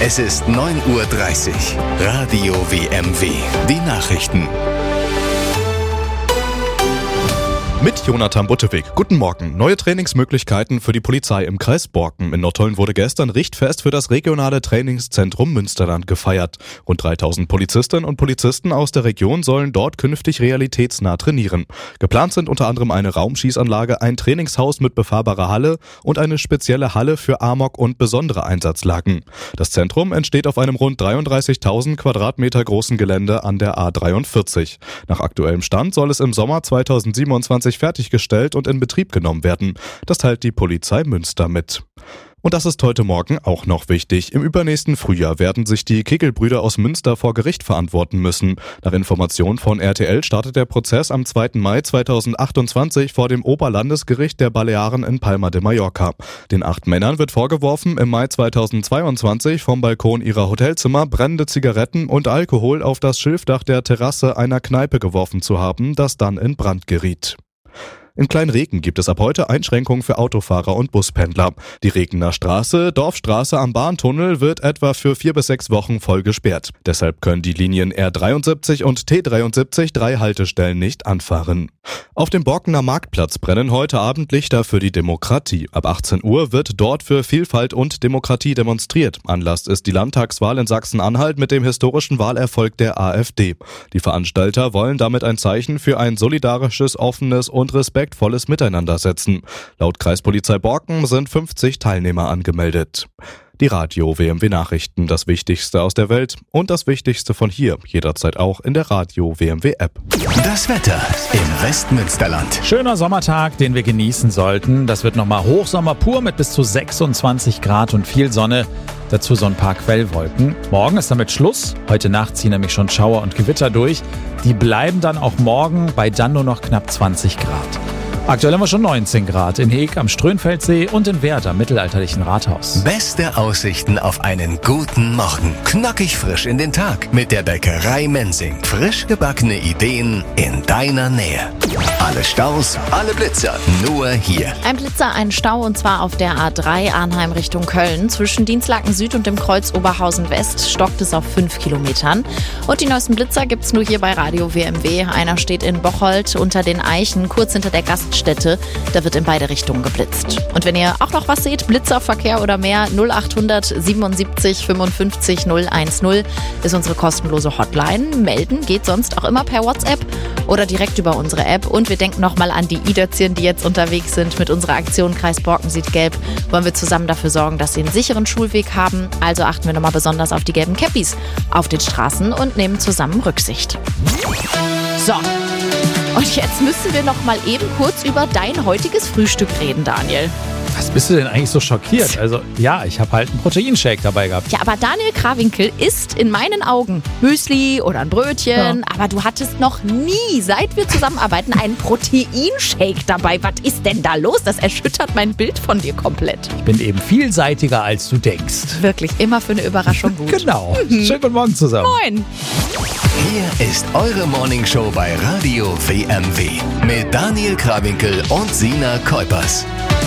Es ist 9:30 Uhr. Radio WMW. Die Nachrichten. Mit Jonathan Buttewig. Guten Morgen. Neue Trainingsmöglichkeiten für die Polizei im Kreis Borken. In Nottuln wurde gestern Richtfest für das regionale Trainingszentrum Münsterland gefeiert. Rund 3000 Polizistinnen und Polizisten aus der Region sollen dort künftig realitätsnah trainieren. Geplant sind unter anderem eine Raumschießanlage, ein Trainingshaus mit befahrbarer Halle und eine spezielle Halle für Amok und besondere Einsatzlagen. Das Zentrum entsteht auf einem rund 33.000 Quadratmeter großen Gelände an der A43. Nach aktuellem Stand soll es im Sommer 2027 fertiggestellt und in Betrieb genommen werden. Das teilt die Polizei Münster mit. Und das ist heute Morgen auch noch wichtig. Im übernächsten Frühjahr werden sich die Kickel-Brüder aus Münster vor Gericht verantworten müssen. Nach Informationen von RTL startet der Prozess am 2. Mai 2028 vor dem Oberlandesgericht der Balearen in Palma de Mallorca. Den 8 Männern wird vorgeworfen, im Mai 2022 vom Balkon ihrer Hotelzimmer brennende Zigaretten und Alkohol auf das Schilfdach der Terrasse einer Kneipe geworfen zu haben, das dann in Brand geriet. In Kleinreken gibt es ab heute Einschränkungen für Autofahrer und Buspendler. Die Rekener Straße, Dorfstraße am Bahntunnel wird etwa für 4 bis 6 Wochen voll gesperrt. Deshalb können die Linien R73 und T73 3 Haltestellen nicht anfahren. Auf dem Borkener Marktplatz brennen heute Abend Lichter für die Demokratie. Ab 18 Uhr wird dort für Vielfalt und Demokratie demonstriert. Anlass ist die Landtagswahl in Sachsen-Anhalt mit dem historischen Wahlerfolg der AfD. Die Veranstalter wollen damit ein Zeichen für ein solidarisches, offenes und respektvolles Miteinander setzen. Laut Kreispolizei Borken sind 50 Teilnehmer angemeldet. Die Radio WMW Nachrichten, das Wichtigste aus der Welt und das Wichtigste von hier, jederzeit auch in der Radio WMW App. Das Wetter im Westmünsterland. Schöner Sommertag, den wir genießen sollten. Das wird nochmal Hochsommer pur mit bis zu 26 Grad und viel Sonne. Dazu so ein paar Quellwolken. Morgen ist damit Schluss. Heute Nacht ziehen nämlich schon Schauer und Gewitter durch. Die bleiben dann auch morgen bei dann nur noch knapp 20 Grad. Aktuell haben wir schon 19 Grad in Heeg am Strönfeldsee und in Werth am mittelalterlichen Rathaus. Beste Aussichten auf einen guten Morgen. Knackig frisch in den Tag mit der Bäckerei Mensing. Frisch gebackene Ideen in deiner Nähe. Alle Staus, alle Blitzer, nur hier. Ein Blitzer, ein Stau und zwar auf der A3 Arnheim Richtung Köln. Zwischen Dienstlaken Süd und dem Kreuz Oberhausen West stockt es auf 5 Kilometern. Und die neuesten Blitzer gibt's nur hier bei Radio WMW. Einer steht in Bocholt unter den Eichen, kurz hinter der Gaststätte. Da wird in beide Richtungen geblitzt. Und wenn ihr auch noch was seht, Blitzerverkehr oder mehr, 0800 77 55 010 ist unsere kostenlose Hotline. Melden geht sonst auch immer per WhatsApp oder direkt über unsere App. Und wir denken nochmal an die Idertchen, die jetzt unterwegs sind. Mit unserer Aktion Kreis Borken sieht gelb wollen wir zusammen dafür sorgen, dass sie einen sicheren Schulweg haben. Also achten wir nochmal besonders auf die gelben Käppis auf den Straßen und nehmen zusammen Rücksicht. So, und jetzt müssen wir noch mal eben kurz über dein heutiges Frühstück reden, Daniel. Was bist du denn eigentlich so schockiert? Also ja, ich habe halt einen Proteinshake dabei gehabt. Ja, aber Daniel Krawinkel isst in meinen Augen Müsli oder ein Brötchen. Ja. Aber du hattest noch nie, seit wir zusammenarbeiten, einen Proteinshake dabei. Was ist denn da los? Das erschüttert mein Bild von dir komplett. Ich bin eben vielseitiger, als du denkst. Wirklich, immer für eine Überraschung gut. Genau. Schönen guten Morgen zusammen. Moin. Hier ist eure Morningshow bei Radio WMW mit Daniel Krawinkel und Sina Kuipers.